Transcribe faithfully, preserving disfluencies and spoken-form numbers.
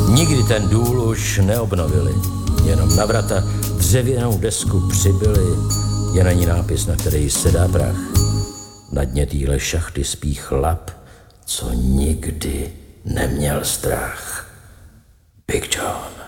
Nikdy ten důl už neobnovili, jenom na vrata dřevěnou desku přibyli, je na ní nápis, na který sedá prach. Na dně týhle šachty spí chlap, co nikdy neměl strach.